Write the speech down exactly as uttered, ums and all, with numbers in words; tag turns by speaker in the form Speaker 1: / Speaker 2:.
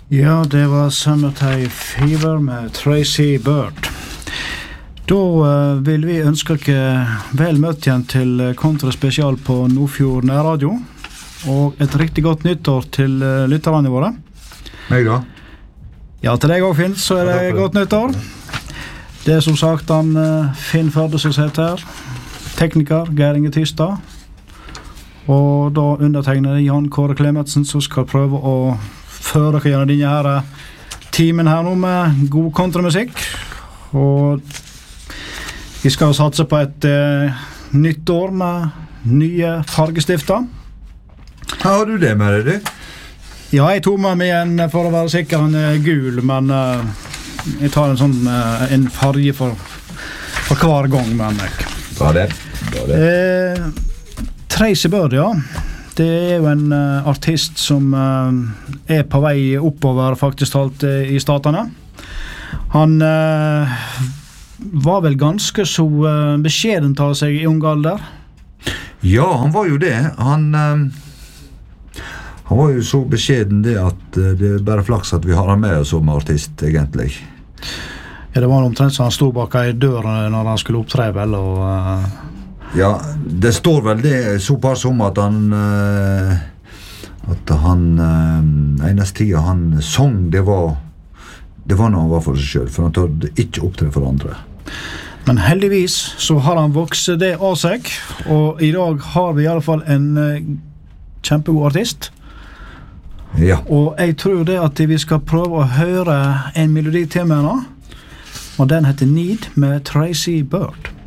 Speaker 1: Ja, det var Summertime Fever med Tracy Byrd. Da uh, vil vi ønske dere vel møtt igjen til Kontraspesial på Nordfjord Nærradio, og et riktig godt nyttår til uh, lytterne våre.
Speaker 2: Meg da?
Speaker 1: Ja, til deg også, Finn, så er det godt nyttår. Det er som sagt han uh, Finn Førde som sitter her, tekniker Gering Tystad, og da undertegner Jan Kåre Klemetsen som skal prøve å føre dere gjennom denne her timen her nå med god kontramusikk. Og vi skal satse på et uh, nytt år med nye fargestifter.
Speaker 2: Har du det med deg, du?
Speaker 1: Ja, jeg tog med meg en for å være sikker, han er gul, men uh, jeg tar en sånn uh, en farge for, for hver gang med meg.
Speaker 2: Bra det, bra det.
Speaker 1: Uh, Tracy Byrd, ja. Det er jo en uh, artist som uh, er på vei oppover faktisk talt uh, i statene. Han uh, var vel ganske så uh, beskjeden til seg i ung alder.
Speaker 2: Ja, han var jo det. Han, uh, han var jo så beskjeden det at uh, det er bare flaks at vi har han med som artist, egentlig.
Speaker 1: Ja, det var omtrent så han stod bak i døren når han skulle opptre vel, og... Uh,
Speaker 2: Ja, det står vel det såpass om at han uh, at han uh, eneste tida han sang, det var det var når han var for seg selv, for han tørde ikke opptre for andre.
Speaker 1: Men heldigvis så har han vokset det av seg, og i dag har vi i alle fall en uh, kjempegod artist.
Speaker 2: Ja.
Speaker 1: Og jeg tror det at vi skal prøve å høre en melodi til med henne, og den heter Need med Tracy Byrd.